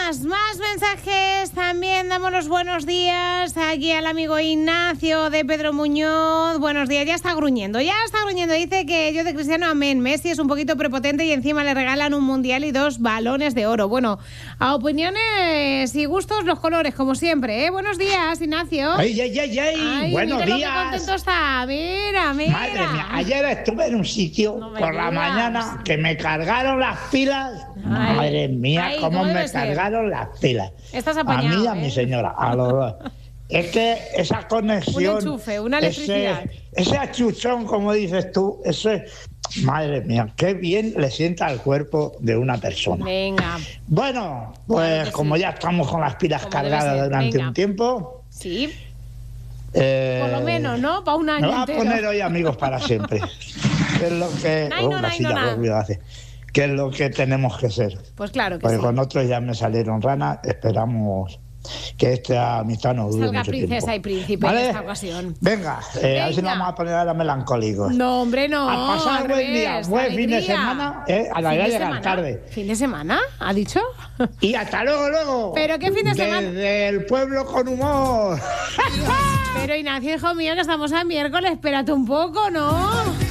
más mensajes. También damos los buenos días aquí al amigo Ignacio de Pedro Muñoz. Buenos días, ya está gruñendo. Dice que yo de Cristiano, amén. Messi es un poquito prepotente y encima le regalan un mundial y 2 balones de oro. Bueno, a opiniones y gustos los colores, como siempre, ¿eh? Buenos días, Ignacio. Ay, buenos mira días. Qué contento está. Mira. Madre mía, ayer estuve en un sitio por la mañana que me cargaron las pilas. Madre mía, cómo me cargaron las pilas. Estás apañado, a mí y a mi señora, a los dos. Es que esa conexión, un enchufe, una electricidad. Ese achuchón, como dices tú, madre mía, qué bien le sienta al cuerpo de una persona. Venga. Bueno, pues como ya estamos con las pilas cargadas durante un tiempo. Sí. Por lo menos, ¿no? Para un año me va entero. a poner hoy amigos para siempre. Que es lo que... que es lo que tenemos que ser. Pues claro que porque sí. Con otros ya me salieron ranas. Esperamos que esta amistad no dure salga mucho princesa tiempo. y príncipe, ¿vale? En esta ocasión. Venga, a ver si nos vamos a poner ahora melancólicos. No, hombre, no. A pasar buen día, buen fin de semana. A la hora de llegar tarde. ¿Fin de semana? ¿Ha dicho? Y hasta luego. ¿Pero qué fin de semana? Desde el pueblo con humor. Pero Ignacio, hijo mío, que estamos a miércoles, espérate un poco, ¿no?